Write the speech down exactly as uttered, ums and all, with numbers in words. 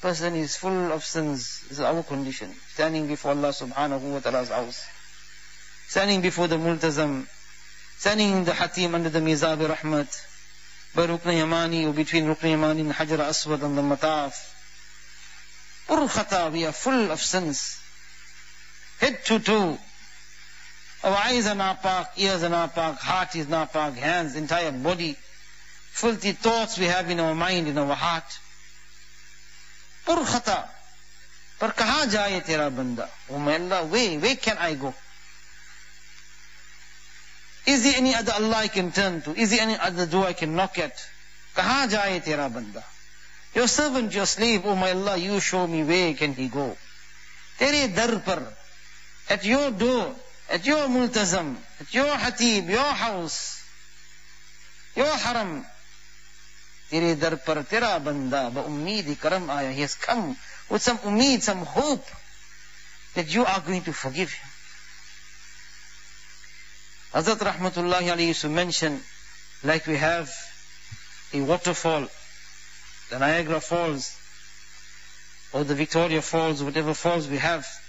person is full of sins. This is our condition. Standing before Allah subhanahu wa ta'ala's house. Standing before the multazam. Standing in the hatim under the mizab rahmat. By Rukn Yamani, or between Rukn Yamani and Hajar Aswad and the Mataf. Pur khata, we are full of sins. Head to toe. Our eyes are napak, ears are napak, heart is napak, hands, entire body. Filthy thoughts we have in our mind, in our heart. Pur khata. Par kaha jaye tera banda? Oh my Allah, where, where can I go? Is there any other Allah I can turn to? Is there any other door I can knock at? Kaha jaye tera banda? Your servant, your slave, oh my Allah, you show me where can he go? Tere dar par, at your door, at your multazam, at your hatib, your house, your haram. Tere dar par tera banda, ba ummeed karam aaya. He has come with some ummeed, some hope that you are going to forgive him. Hazrat Rahmatullahi alayhi used to mention, like we have a waterfall, the Niagara Falls, or the Victoria Falls, whatever falls we have,